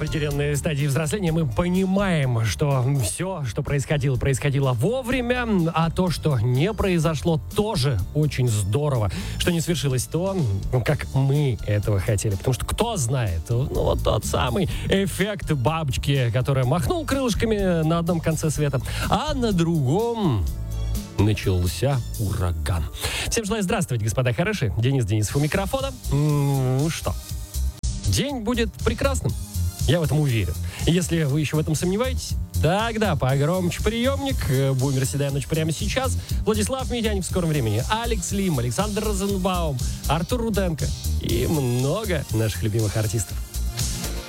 определенной стадии взросления мы понимаем, что все, что происходило вовремя, а то, что не произошло, тоже очень здорово, что не свершилось то, как мы этого хотели. Потому что кто знает, вот тот самый эффект бабочки, которая махнул крылышками на одном конце света, а на другом начался ураган. Всем желаю здравствовать, господа хорошие. Денис Денисов у микрофона. Ну что, день будет прекрасным. Я в этом уверен. Если вы еще в этом сомневаетесь, тогда погромче приемник. Бумер седая ночь прямо сейчас. Владислав Медяник в скором времени. Алекс Лим, Александр Розенбаум, Артур Руденко и много наших любимых артистов.